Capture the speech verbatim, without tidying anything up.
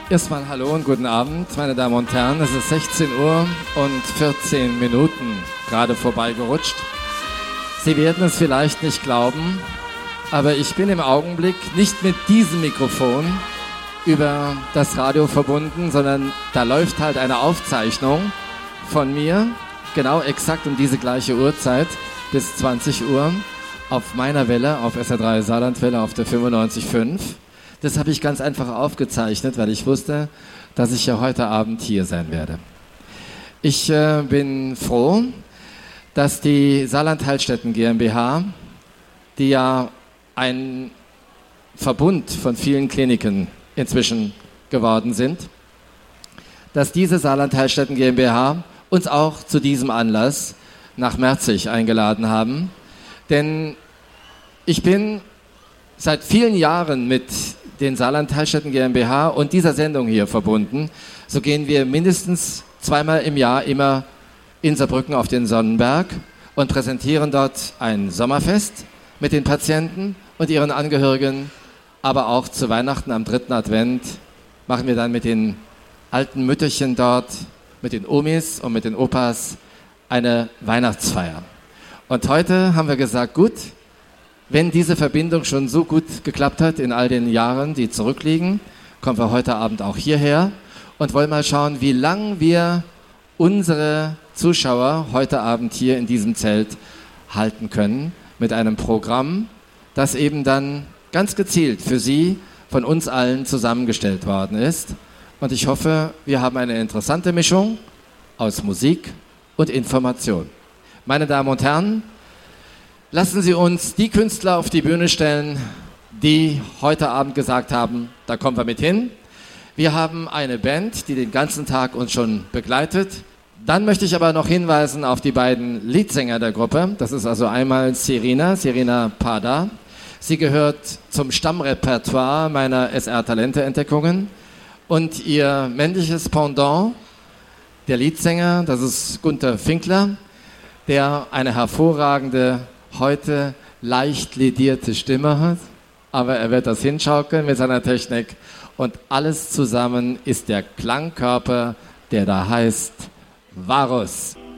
Erstmal hallo und guten Abend, meine Damen und Herren. Es ist sechzehn Uhr und vierzehn Minuten gerade vorbeigerutscht. Sie werden es vielleicht nicht glauben, aber ich bin im Augenblick nicht mit diesem Mikrofon über das Radio verbunden, sondern da läuft halt eine Aufzeichnung von mir, genau exakt um diese gleiche Uhrzeit, bis zwanzig Uhr, auf meiner Welle, auf S R drei Saarlandwelle, auf der fünfundneunzig Komma fünf. Das habe ich ganz einfach aufgezeichnet, weil ich wusste, dass ich ja heute Abend hier sein werde. Ich äh, bin froh, dass die Saarland-Heilstätten GmbH, die ja ein Verbund von vielen Kliniken inzwischen geworden sind, dass diese Saarland-Heilstätten GmbH uns auch zu diesem Anlass nach Merzig eingeladen haben. Denn ich bin seit vielen Jahren mit den Saarland-Heilstätten GmbH und dieser Sendung hier verbunden. So gehen wir mindestens zweimal im Jahr immer in Saarbrücken auf den Sonnenberg und präsentieren dort ein Sommerfest mit den Patienten und ihren Angehörigen. Aber auch zu Weihnachten am dritten Advent machen wir dann mit den alten Mütterchen dort, mit den Omis und mit den Opas eine Weihnachtsfeier. Und heute haben wir gesagt, gut, wenn diese Verbindung schon so gut geklappt hat in all den Jahren, die zurückliegen, kommen wir heute Abend auch hierher und wollen mal schauen, wie lang wir unsere Zuschauer heute Abend hier in diesem Zelt halten können mit einem Programm, das eben dann ganz gezielt für Sie von uns allen zusammengestellt worden ist. Und ich hoffe, wir haben eine interessante Mischung aus Musik und Information. Meine Damen und Herren, lassen Sie uns die Künstler auf die Bühne stellen, die heute Abend gesagt haben, da kommen wir mit hin. Wir haben eine Band, die den ganzen Tag uns schon begleitet. Dann möchte ich aber noch hinweisen auf die beiden Leadsänger der Gruppe. Das ist also einmal Serena, Serena Pada. Sie gehört zum Stammrepertoire meiner S R-Talente-Entdeckungen. Und ihr männliches Pendant, der Leadsänger, das ist Gunther Finkler, der eine hervorragende, heute leicht ledierte Stimme hat, aber er wird das hinschaukeln mit seiner Technik und alles zusammen ist der Klangkörper, der da heißt Varus.